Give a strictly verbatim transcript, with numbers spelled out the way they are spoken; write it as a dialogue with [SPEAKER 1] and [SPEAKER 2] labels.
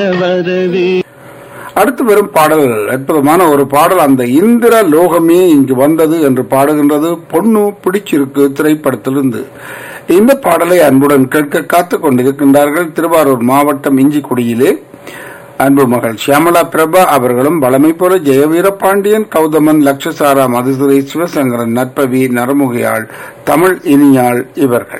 [SPEAKER 1] அடுத்து வரும் பாடல் அற்புதமான ஒரு பாடல். அந்த இந்திர லோகமே இங்கு வந்தது என்று பாடுகின்றது பொண்ணு பிடிச்சிருக்கு திரைப்படத்திலிருந்து. இந்த பாடலை அன்புடன் கேட்க காத்துக் கொண்டிருக்கின்றார்கள் திருவாரூர் மாவட்டம் இஞ்சிக்குடியிலே அன்பு மகள் சியாமலா பிரபா அவர்களும் வளமை போல ஜெயவீர பாண்டியன், கௌதமன், லட்சசாரா, மதுசுரை, சிவசங்கரன், நற்பவி, நரமுகையாள், தமிழ் இனியாள் இவர்கள்.